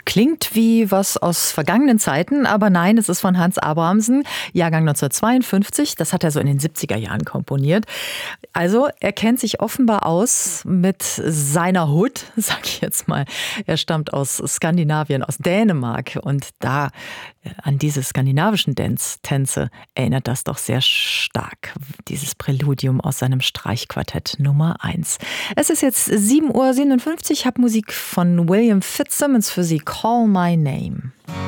klingt wie was aus vergangenen Zeiten, aber nein, es ist von Hans Abrahamsen, Jahrgang 1952. Das hat er so in den 70er Jahren komponiert. Also er kennt sich offenbar aus mit seiner Hut, sag ich jetzt mal. Er stammt aus Skandinavien, aus Dänemark und da an diese skandinavischen Tänze erinnert das doch sehr stark, dieses Präludium aus seinem Streichquartett Nummer 1. Es ist jetzt 7:57 Uhr, ich habe Musik von William Fitzsimmons für Sie, Call My Name.